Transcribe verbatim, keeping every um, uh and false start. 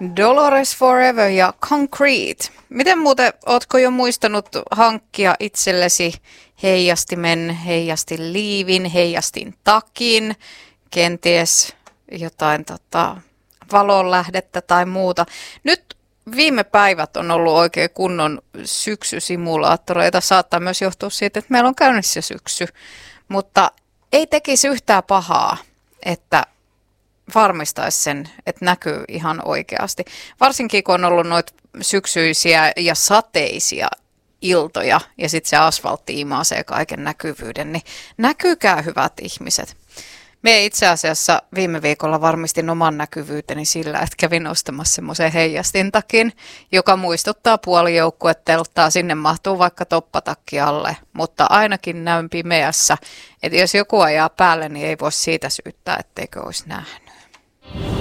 Dolores Forever ja Concrete. Miten muuten, ootko jo muistanut hankkia itsellesi heijastimen, heijastiliivin, heijastin takin, kenties jotain tota, valonlähdettä tai muuta? Nyt viime päivät on ollut oikein kunnon syksysimulaattoreita. Saattaa myös johtua siitä, että meillä on käynnissä syksy, mutta ei tekisi yhtään pahaa, että varmistaisi sen, että näkyy ihan oikeasti. Varsinkin kun on ollut noita syksyisiä ja sateisia iltoja ja sitten se asfaltti imaisee kaiken näkyvyyden, niin näkyykää hyvät ihmiset. Me itse asiassa viime viikolla varmistin oman näkyvyyteni sillä, että kävin ostamassa semmoisen heijastintakin, joka muistuttaa puolijoukkueteltaa. Sinne mahtuu vaikka toppatakki alle, mutta ainakin näyn pimeässä. Että jos joku ajaa päälle, niin ei voi siitä syyttää, etteikö olisi nähnyt.